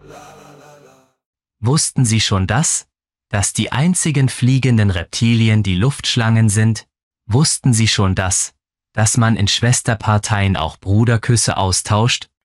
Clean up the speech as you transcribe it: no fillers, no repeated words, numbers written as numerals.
Wussten Sie schon das? Dass die einzigen fliegenden Reptilien die Luftschlangen sind? Wussten Sie schon das? Dass man in Schwesterparteien auch Bruderküsse austauscht?